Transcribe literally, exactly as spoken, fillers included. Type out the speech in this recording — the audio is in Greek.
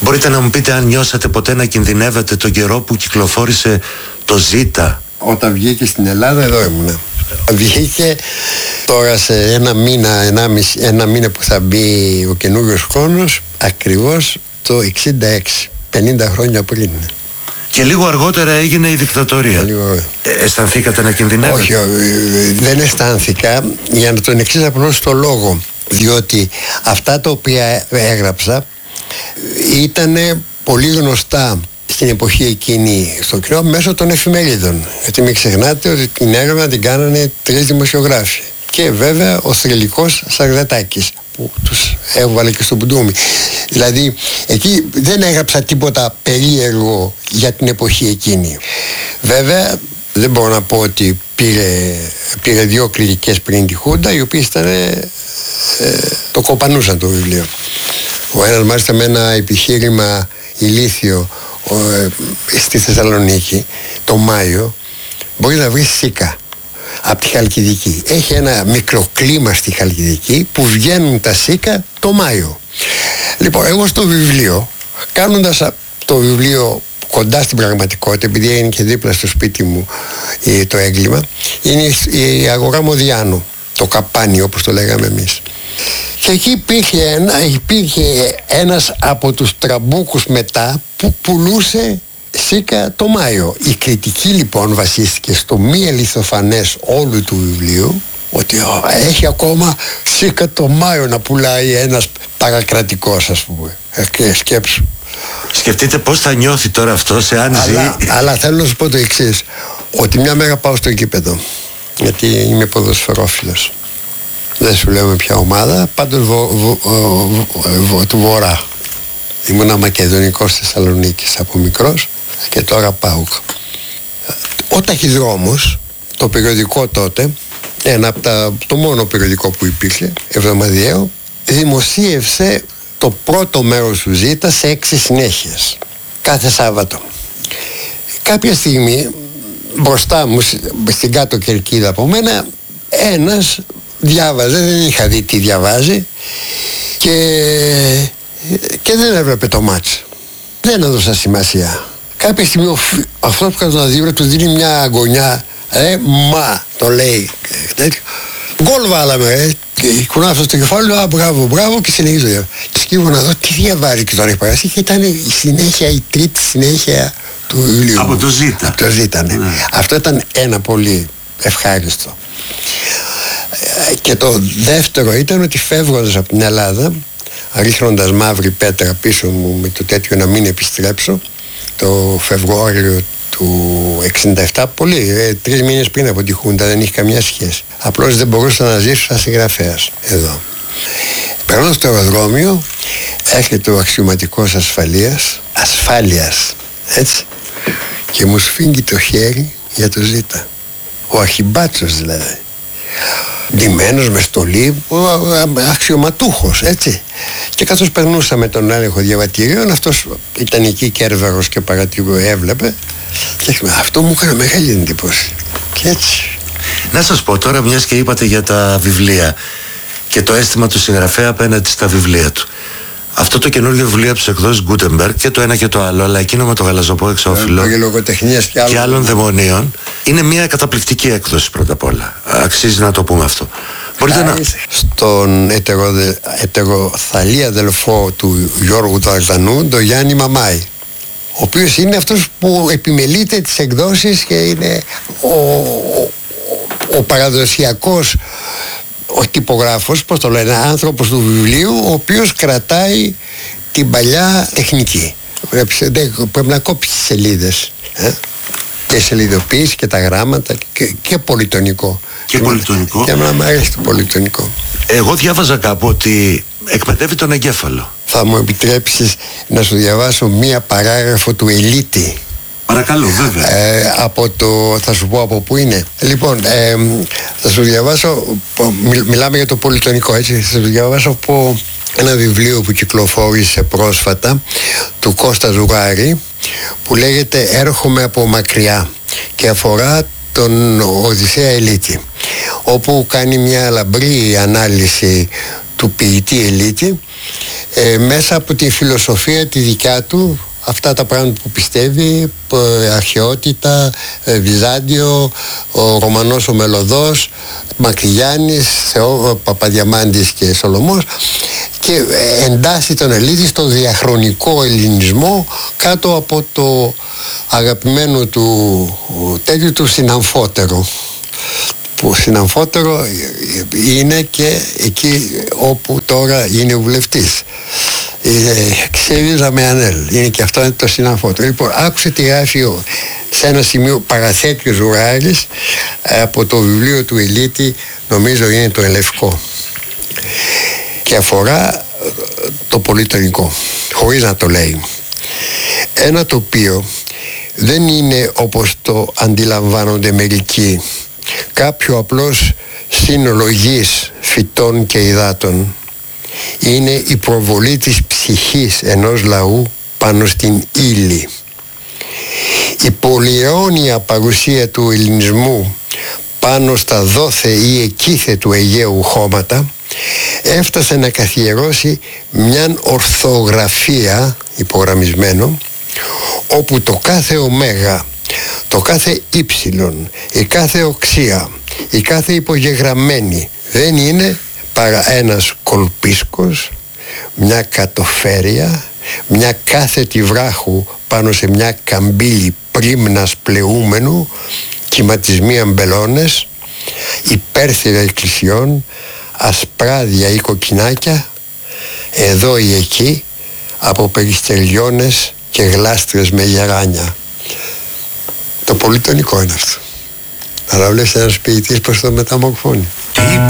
Μπορείτε να μου πείτε αν νιώσατε ποτέ να κινδυνεύετε τον καιρό που κυκλοφόρησε το Ζήτα? Όταν βγήκε στην Ελλάδα, εδώ ήμουνα. Βγήκε τώρα σε ένα μήνα, ένα, μισή, ένα μήνα που θα μπει ο καινούριος χρόνος, ακριβώς το εξήντα έξι, πενήντα χρόνια πριν. Και λίγο αργότερα έγινε η δικτατορία. Λίγο... Ε, αισθανθήκατε να κινδυνεύετε? Όχι, δεν αισθάνθηκα, για να τον εξής απλώς το λόγο. Διότι αυτά τα οποία έγραψα ήταν πολύ γνωστά στην εποχή εκείνη στο κοινό μέσω των εφημερίδων. Γιατί μην ξεχνάτε ότι την έρευνα την κάνανε τρεις δημοσιογράφοι. Και βέβαια ο θρυλικός Σαρδατάκης που τους έβαλε και στο μπουντούμι. Δηλαδή εκεί δεν έγραψα τίποτα περίεργο για την εποχή εκείνη. Βέβαια δεν μπορώ να πω ότι πήρε, πήρε δύο κληρικές πριν τη Χούντα, οι οποίες ήταν, ε, το κοπανούσαν το βιβλίο. Ο ένας μάλιστα με ένα επιχείρημα ηλίθιο ε, στη Θεσσαλονίκη το Μάιο μπορεί να βρει σίκα από τη Χαλκιδική. Έχει ένα μικροκλίμα στη Χαλκιδική που βγαίνουν τα σίκα το Μάιο. Λοιπόν, εγώ στο βιβλίο, κάνοντας το βιβλίο κοντά στην πραγματικότητα, επειδή είναι και δίπλα στο σπίτι μου το έγκλημα, είναι η αγορά Μοδιάνου, το καπάνι όπως το λέγαμε εμείς. Και εκεί υπήρχε, ένα, υπήρχε ένας από τους τραμπούκους μετά που πουλούσε σίκα το Μάιο. Η κριτική λοιπόν βασίστηκε στο μη αληθοφανές όλου του βιβλίου, ότι ο, έχει ακόμα σίκα το Μάιο να πουλάει ένας παρακρατικός, ας πούμε. Ε, σκέψου. Σκεφτείτε πώς θα νιώθει τώρα αυτό σε αν ζει. Αλλά, αλλά θέλω να σου πω το εξής, ότι μια μέρα πάω στο γήπεδο, γιατί είμαι ποδοσφαιρόφιλος. Δεν σου λέω με ποια ομάδα, πάντως βο, βο, βο, βο, του Βορρά. Ήμουνα μακεδονικός στη Θεσσαλονίκη από μικρός και τώρα πάω. Ο Ταχυδρόμος, το περιοδικό τότε, ένα από τα, το μόνο περιοδικό που υπήρχε, εβδομαδιαίο, δημοσίευσε το πρώτο μέρος του Ζήτα σε έξι συνέχειες, κάθε Σάββατο. Κάποια στιγμή, μπροστά μου, στην κάτω κερκίδα από μένα, ένας διάβαζε, δεν είχα δει τι διαβάζει και, και δεν έβλεπε το μάτς. Δεν έδωσα σημασία. Κάποια στιγμή αυτός που κατά δίπλα του δίνει μια αγωνιά, ε, μα, το λέει, γκολ βάλαμε, ε, και κουνάω στο κεφάλι, α, μπράβο, μπράβο, και συνεχίζω. Και σκύβω να δω τι διαβάζει και τον έχει περάσει, και ήταν η συνέχεια, η τρίτη συνέχεια του βιβλίου. Από το Ζήτα. Από το Ζήτα, ναι. Mm. Αυτό ήταν ένα πολύ ευχάριστο. Και το δεύτερο ήταν ότι φεύγοντας από την Ελλάδα, ρίχνοντας μαύρη πέτρα πίσω μου με το τέτοιο να μην επιστρέψω, το Φεβρουάριο του εξήντα επτά, πολύ, ε, τρεις μήνες πριν από τη Χούντα, δεν είχε καμιά σχέση. Απλώς δεν μπορούσα να ζήσω σαν συγγραφέας εδώ. Περνώ στο αεροδρόμιο, έρχεται ο αξιωματικός ασφαλείας, ασφάλειας, έτσι, και μου σφίγγει το χέρι για το Ζήτα. Ο αρχιμπάτσος δηλαδή. Ντυμένος με στολή, αξιωματούχος, έτσι. Και καθώς περνούσα με τον έλεγχο διαβατηρίων, αυτός ήταν εκεί κέρβαρος και παρατηρού, έβλεπε. Και αυτό μου έκανε μεγάλη εντύπωση. Και έτσι. Να σας πω τώρα, μιας και είπατε για τα βιβλία και το αίσθημα του συγγραφέα απέναντι στα βιβλία του. Αυτό το καινούργιο βιβλίο από τις εκδόσεις Gutenberg, και το ένα και το άλλο, αλλά εκείνο με το γαλαζοπό εξώφυλλο και λογοτεχνίας και, και άλλων δαιμονίων, είναι μια καταπληκτική έκδοση πρώτα απ' όλα. Αξίζει να το πούμε αυτό. Μπορείτε να... Στον ετεροθαλή αδελφό του Γιώργου Δαρδανού, τον Γιάννη Μαμάη, ο οποίος είναι αυτός που επιμελείται τις εκδόσεις και είναι ο, ο, ο παραδοσιακός, ο τυπογράφος, πώς το λένε, άνθρωπος του βιβλίου, ο οποίος κρατάει την παλιά τεχνική. Πρέπει, πρέπει να κόψει τις σελίδες, ε? και σελιδοποίηση και τα γράμματα και, και πολυτονικό. Και, και πολυτονικό. Και εμένα μου αρέσει το πολυτονικό. Εγώ διάβαζα κάπου ότι εκπαιδεύει τον εγκέφαλο. Θα μου επιτρέψεις να σου διαβάσω μία παράγραφο του Ελίτη. Παρακαλώ, βέβαια. Ε, από το, θα σου πω από πού είναι. Λοιπόν, ε, θα σου διαβάσω, μι, μιλάμε για το πολυτονικό, έτσι. Θα σου διαβάσω από ένα βιβλίο που κυκλοφόρησε πρόσφατα του Κώστα Ζουγάρη, που λέγεται «Έρχομαι από μακριά» και αφορά τον Οδυσσέα Ελίτη, όπου κάνει μια λαμπρή ανάλυση του ποιητή Ελίτη ε, μέσα από τη φιλοσοφία τη δικιά του, αυτά τα πράγματα που πιστεύει, αρχαιότητα, Βυζάντιο, ο Ρωμανός ο Μελωδός, Μακρυγιάννης, Θεό, Παπαδιαμάντης και Σολομός, και εντάσσει τον Ελίτη στο διαχρονικό ελληνισμό κάτω από το αγαπημένο του τέτοιο του συναμφότερο, που συναμφότερο είναι και εκεί όπου τώρα είναι βουλευτής. Ξέριζα με ανέλ, είναι και αυτό είναι το συναμφότερο. Λοιπόν, άκουσε τι γράφει σε ένα σημείο, παραθέτει ο Ζουράρης από το βιβλίο του Ελίτη, νομίζω είναι το Ελευκό, και αφορά το πολυτονικό, χωρίς να το λέει. Ένα τοπίο δεν είναι όπως το αντιλαμβάνονται μερικοί, κάποιο απλώς σύνολο γης, φυτών και υδάτων. Είναι η προβολή της ψυχής ενός λαού πάνω στην ύλη. Η πολυαιώνια παρουσία του ελληνισμού πάνω στα δόθε ή εκείθε του Αιγαίου χώματα έφτασε να καθιερώσει μιαν ορθογραφία, υπογραμμισμένο, όπου το κάθε ωμέγα, το κάθε ύψιλον, η κάθε οξία, η κάθε υπογεγραμμένη δεν είναι παρά ένας κολπίσκος, μια κατοφέρεια, μια κάθετη βράχου πάνω σε μια καμπύλη πρίμνας πλεούμενου, κυματισμοί αμπελώνες, υπέρθυρα εκκλησιών, ασπράδια ή κοκκινάκια, εδώ ή εκεί, από περιστεριώνες και γλάστρες με γεράνια. Το πολυτονικό είναι αυτό. Αλλά βλέπεις ένας ποιητής πως το μεταμορφώνει.